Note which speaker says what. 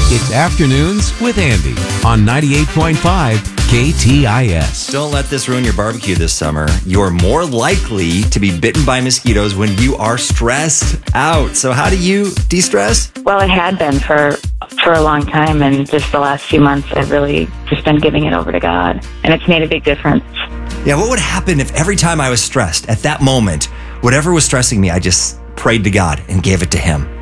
Speaker 1: It's Afternoons with Andy on 98.5 KTIS.
Speaker 2: Don't let this ruin your barbecue this summer. You're more likely to be bitten by mosquitoes when you are stressed out. So how do you de-stress?
Speaker 3: Well, it had been for a long time, and just the last few months I've really just been giving it over to God, and it's made a big difference.
Speaker 2: Yeah, what would happen if every time I was stressed, at that moment, whatever was stressing me, I just prayed to God and gave it to Him?